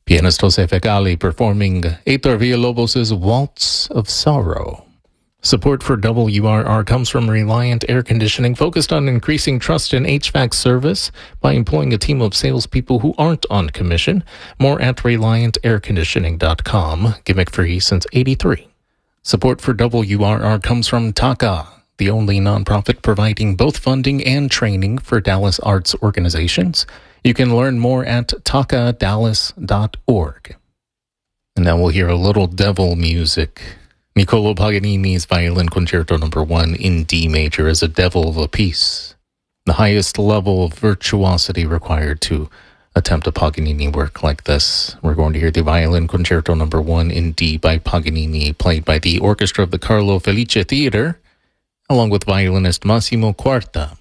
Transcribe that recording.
Pianist Jose Fegali performing Heitor Villalobos' Waltz of Sorrow. Support for WRR comes from Reliant Air Conditioning, focused on increasing trust in HVAC service by employing a team of salespeople who aren't on commission. More at ReliantAirConditioning.com. Gimmick free since '83. Support for WRR comes from TACA, the only nonprofit providing both funding and training for Dallas arts organizations. You can learn more at tacadallas.org. And now we'll hear a little devil music. Niccolò Paganini's Violin Concerto No. 1 in D major is a devil of a piece, the highest level of virtuosity required to attempt a Paganini work like this. We're going to hear the Violin Concerto No. 1 in D by Paganini, played by the orchestra of the Carlo Felice Theater, along with violinist Massimo Quarta.